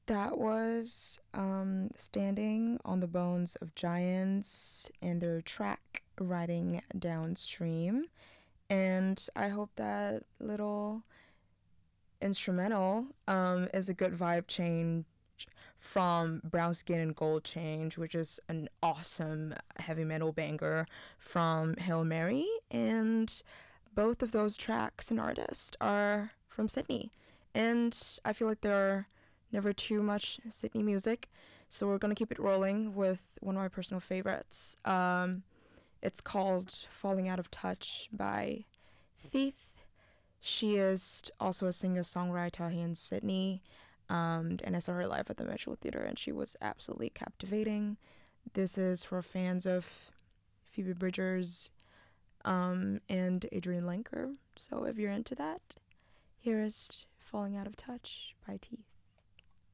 That was Standing on the Bones of Giants and their track Riding Downstream. And I hope that little instrumental is a good vibe change from Brown Skin and Gold Change, which is an awesome heavy metal banger from Hail Mary. And both of those tracks and artists are from Sydney. And I feel like there are never too much Sydney music, so we're gonna keep it rolling with one of my personal favorites. It's called Falling Out of Touch by Thief. She is also a singer-songwriter here in Sydney, and I saw her live at the Metro Theatre, and she was absolutely captivating. This is for fans of Phoebe Bridgers and Adrian Lenker, so if you're into that, here is Falling Out of Touch by Teeth.